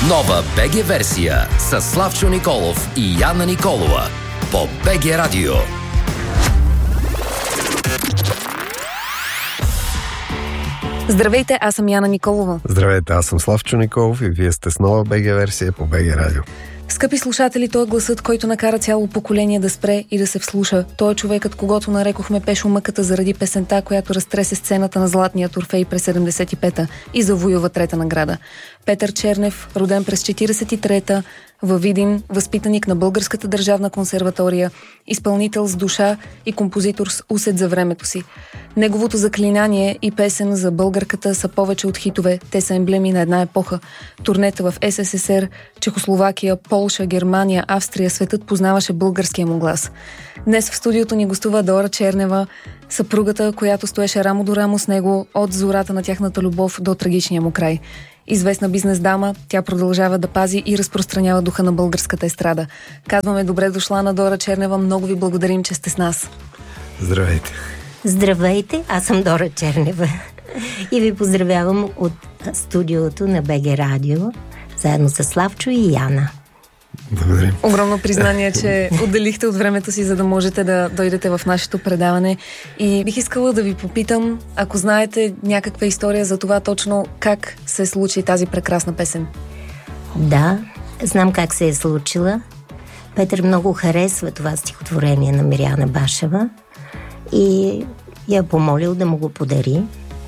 Нова БГ версия с Славчо Николов и Яна Николова по БГ Радио. Здравейте, аз съм Яна Николова. Здравейте, аз съм Славчо Николов и вие сте с нова БГ версия по БГ Радио. Скъпи слушатели, той е гласът, който накара цяло поколение да спре и да се вслуша. Той е човекът, когото нарекохме Пешо Мъката заради песента, която разтресе сцената на Златния Орфей през 75-та и завоюва трета награда. Петър Чернев, роден през 43-та, във Видин, възпитаник на Българската държавна консерватория, изпълнител с душа и композитор с усет за времето си. Неговото заклинание и песен за българката са повече от хитове, те са емблеми на една епоха. Турнета в СССР, Чехословакия, Полша, Германия, Австрия, светът познаваше българския му глас. Днес в студиото ни гостува Дора Чернева, съпругата, която стоеше рамо до рамо с него от зората на тяхната любов до трагичния му край. Известна бизнес дама, тя продължава да пази и разпространява духа на българската естрада. Казваме добре дошла на Дора Чернева, много ви благодарим, че сте с нас. Здравейте. Здравейте, аз съм Дора Чернева и ви поздравявам от студиото на БГ Радио, заедно с Славчо и Яна. Благодарим. Огромно признание, че отделихте от времето си, за да можете да дойдете в нашето предаване. И бих искала да ви попитам, ако знаете някаква история за това точно как се случи тази прекрасна песен. Да, знам как се е случила. Петър много харесва това стихотворение на Мириана Башева и я помолил да му го подари,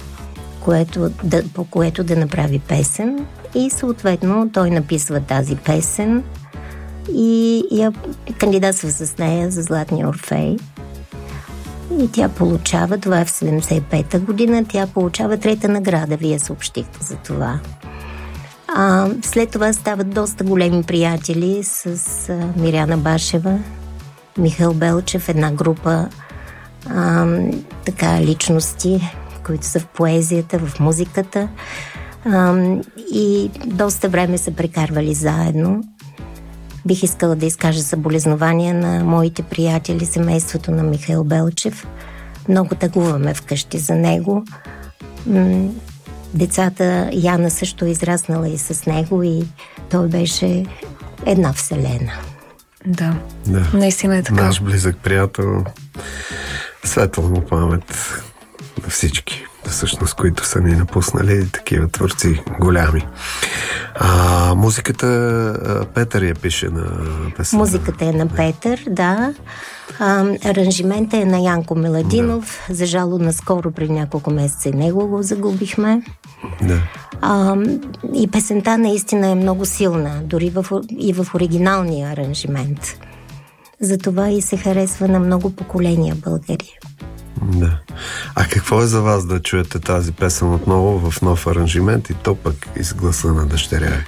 по което да направи песен. И съответно той написва тази песен и я кандидатства с нея за Златния Орфей. И тя получава, това е в 75-та година, тя получава трета награда, вие съобщихте за това. След това стават доста големи приятели с Мириана Михаил Белчев, една група личности, които са в поезията, в музиката. И доста време са прекарвали заедно. Бих искала да изкажа съболезнования на моите приятели, семейството на Михаил Белчев. Много тъгуваме вкъщи за него. Децата, Яна също е израснала и с него и той беше една вселена. Да, наистина е така. Наш близък приятел, светла му памет на всички, всъщност, които са ни напуснали, такива творци голями. Музиката Петър я пише на песен. Музиката е на Петър, да. Аранжимента е на Янко Меладинов. Да. За жало, наскоро, преди няколко месеца, и него го загубихме. Да. И песента наистина е много силна, дори и в оригиналния аранжимент. Затова и се харесва на много поколения българи. Да. А какво е за вас да чуете тази песен отново в нов аранжимент и то пък из гласа на дъщеря?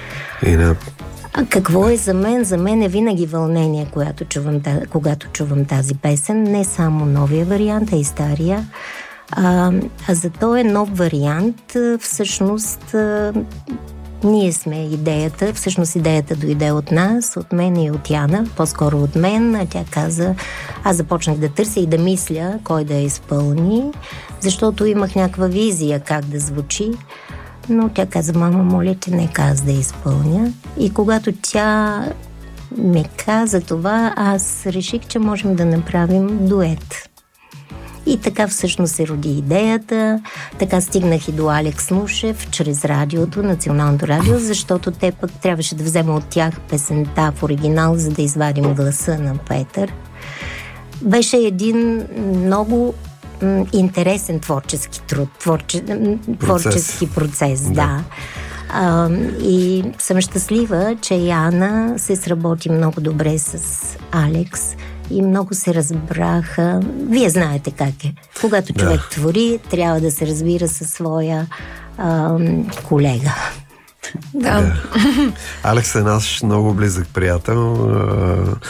Какво е за мен? За мен е винаги вълнение, когато чувам тази песен. Не само новия вариант, а и стария. За този нов вариант, всъщност, ние сме идеята. Всъщност идеята дойде от нас, от мен и от Яна, по-скоро от мен. Тя каза, аз започнах да търся и да мисля кой да я изпълни, защото имах някаква визия как да звучи. Но тя каза, мама, моля те, нека аз да я изпълня. И когато тя ми каза това, аз реших, че можем да направим дует. И така всъщност се роди идеята. Така стигнах и до Алекс Нушев чрез радиото, Националното радио, защото те пък трябваше да взема от тях песента в оригинал, за да извадим гласа на Петър. Беше един много интересен творчески труд, творчески процес, да. И съм щастлива, че Яна се сработи много добре с Алекс и много се разбраха. Вие знаете как е. Когато човек твори, трябва да се разбира със своя колега. Да. Алекс е наш много близък приятел.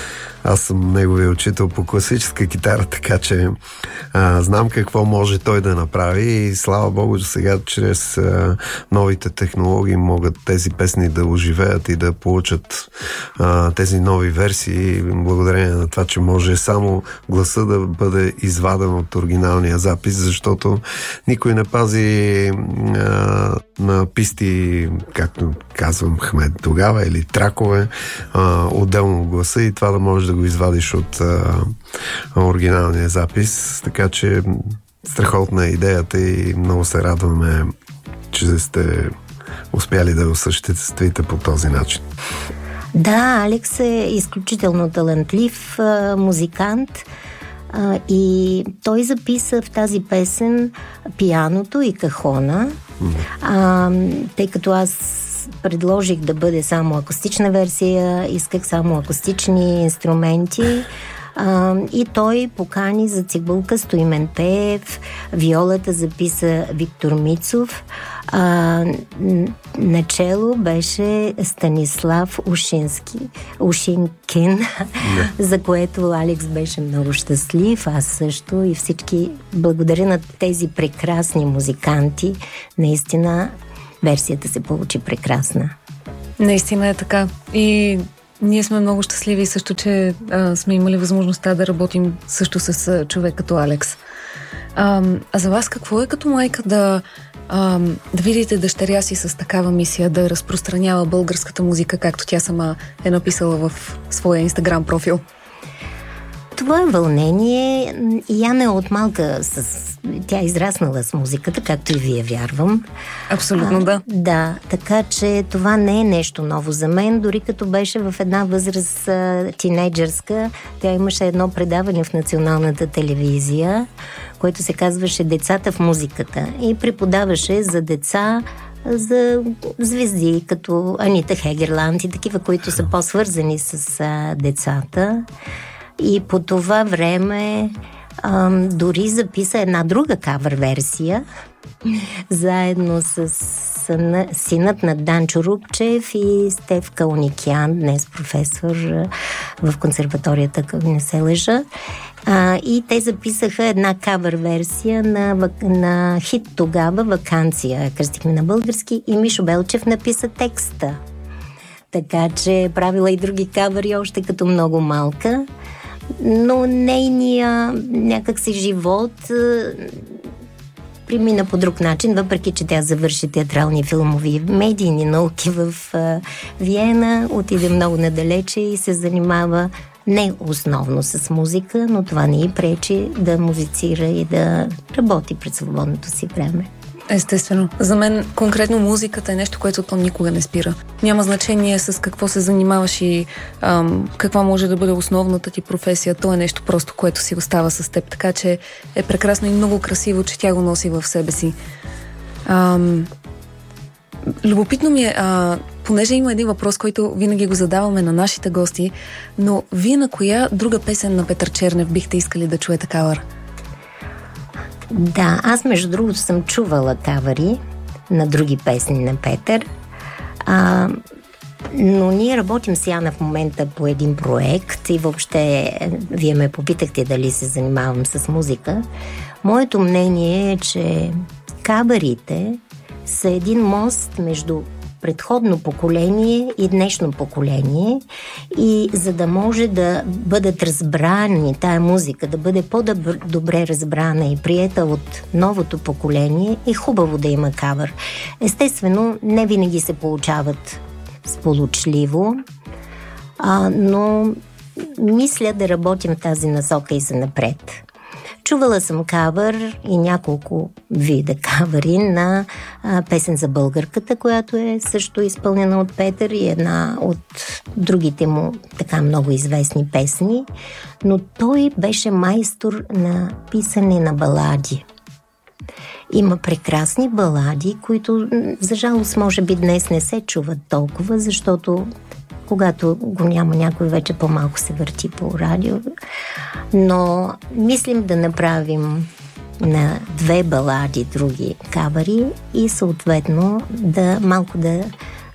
аз съм неговия учител по класическа китара, така че знам какво може той да направи и слава Богу, сега чрез новите технологии могат тези песни да оживеят и да получат тези нови версии, благодарение на това, че може само гласа да бъде изваден от оригиналния запис, защото никой не пази на писти, както казвам Ахмед тогава, или тракове, отделно гласа и това да можеш да го извадиш от оригиналния запис. Така че страхотна е идеята и много се радваме, че сте успяли да осъществите по този начин. Да, Алекс е изключително талантлив музикант и той записа в тази песен пианото и кахона, тъй като аз предложих да бъде само акустична версия, исках само акустични инструменти. И той покани за цигулка Стоимен Пеев, виолата записа Виктор Мицов, начело беше Станислав Ушинкин, за което Алекс беше много щастлив, аз също и всички. Благодаря на тези прекрасни музиканти. Наистина версията се получи прекрасна. Наистина е така. И ние сме много щастливи също, че сме имали възможността да работим също с човек като Алекс. А за вас какво е като майка да видите дъщеря си с такава мисия, да разпространява българската музика, както тя сама е написала в своя Инстаграм профил? Това е вълнение. Яна е от малка тя е израснала с музиката, както и вие, вярвам. Абсолютно, да. Да, така че това не е нещо ново за мен. Дори като беше в една възраст тинейджърска, тя имаше едно предаване в националната телевизия, което се казваше "Децата в музиката" и преподаваше за деца, за звезди, като Анита Хегерланд и такива, които са по-свързани с децата. И по това време дори записа една друга кавър версия, заедно с синът на Данчо Рупчев и Стеф Кауникян, днес професор в консерваторията, ако не се лъжа. И те записаха една кавър версия на хит тогава "Ваканция", кръстихме на български, и Мишо Белчев написа текста. Така че правила и други кавъри още като много малка. Но нейния някакси живот премина по друг начин, въпреки че тя завърши театрални, филмови и медийни науки в Виена, отиде много надалече и се занимава не основно с музика, но това не й пречи да музицира и да работи пред свободното си време. Естествено. За мен конкретно музиката е нещо, което то никога не спира. Няма значение с какво се занимаваш и каква може да бъде основната ти професия. То е нещо просто, което си остава с теб. Така че е прекрасно и много красиво, че тя го носи в себе си. Любопитно ми е, понеже има един въпрос, който винаги го задаваме на нашите гости, но вие на коя друга песен на Петър Чернев бихте искали да чуете кавър? Да, аз между другото съм чувала кавъри на други песни на Петър, но ние работим с Яна в момента по един проект и въобще вие ме попитахте дали се занимавам с музика. Моето мнение е, че кавърите са един мост между предходно поколение и днешно поколение, и за да може да бъдат разбрани тая музика, да бъде по-добре разбрана и приета от новото поколение, е хубаво да има кавър. Естествено, не винаги се получават сполучливо, но мисля да работим в тази насока и за напред. Чувала съм кавър и няколко вида кавъри на песен за българката, която е също изпълнена от Петър, и една от другите му така много известни песни, но той беше майстор на писане на балади. Има прекрасни балади, които за жалост може би днес не се чуват толкова, защото когато го няма някой, вече по-малко се върти по радио. Но мислим да направим на 2 балади други кавъри и съответно малко да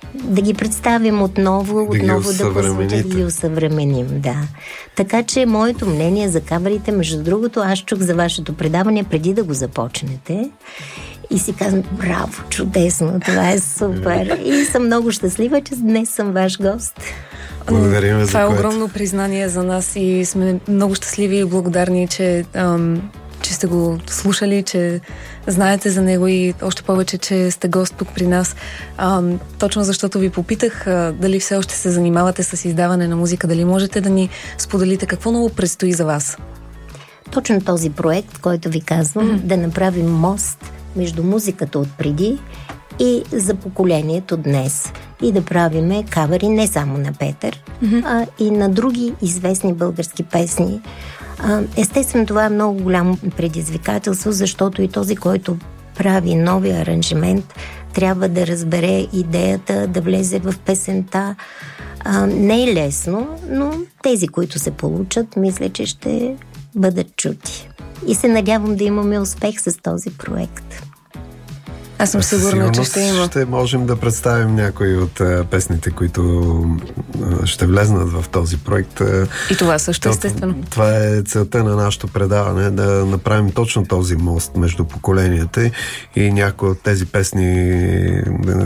да ги представим отново да ги усъвременим, да. Така че моето мнение за кавърите, между другото, аз чух за вашето предаване преди да го започнете и си казвам, браво, чудесно, това е супер. И съм много щастлива, че днес съм ваш гост. Благодарим за това е огромно признание за нас и сме много щастливи и благодарни, че сте го слушали, че знаете за него и още повече, че сте гост тук при нас. Точно защото ви попитах дали все още се занимавате с издаване на музика, дали можете да ни споделите какво ново предстои за вас? Точно този проект, който ви казвам, да направим мост между музиката от преди и за поколението днес. И да правиме кавъри не само на Петър, а и на други известни български песни. Естествено, това е много голямо предизвикателство, защото и този, който прави новия аранжимент, трябва да разбере идеята, да влезе в песента. Не е лесно, но тези, които се получат, мисля, че ще бъдат чути. И се надявам да имаме успех с този проект. Аз съм сигурна, че ще има. Ще можем да представим някои от песните, които ще влезнат в този проект. И това също естествено. Това е целта на нашето предаване, да направим точно този мост между поколенията и някои от тези песни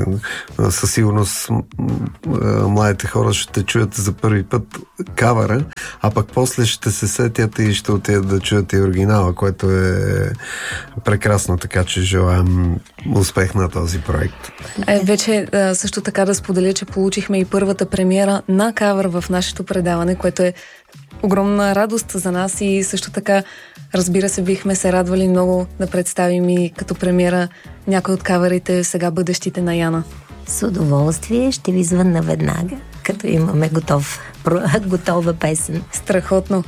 със сигурност младите хора ще чуят за първи път кавъра, а пък после ще се сетят и ще отидат да чуят и оригинала, което е прекрасно, така че желаем успех на този проект. Вече също така да споделя, че получихме и първата премиера на кавър в нашето предаване, което е огромна радост за нас и също така, разбира се, бихме се радвали много да представим и като премиера някой от кавърите сега бъдещите на Яна. С удоволствие ще ви звънна веднага, като имаме готова песен. Страхотно.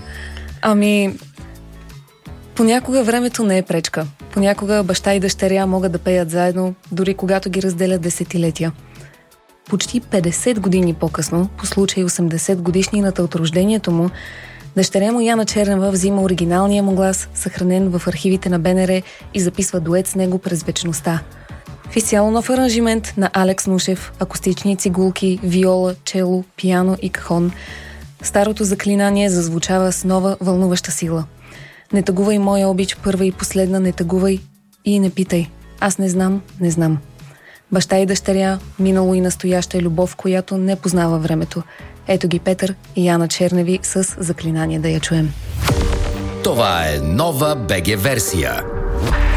Понякога времето не е пречка. Понякога баща и дъщеря могат да пеят заедно, дори когато ги разделят десетилетия. Почти 50 години по-късно, по случай 80 годишнината от рождението му, дъщеря му Яна Чернева взима оригиналния му глас, съхранен в архивите на БНР, и записва дует с него през вечността. В изцяло нов аранжимент на Алекс Нушев, акустични цигулки, виола, чело, пиано и кахон, старото заклинание зазвучава с нова вълнуваща сила. Не тъгувай моя обич, първа и последна, не тъгувай и не питай. Аз не знам. Баща и дъщеря, минало и настояща любов, която не познава времето. Ето ги Петър и Яна Черневи с заклинание, да я чуем. Това е нова БГ версия.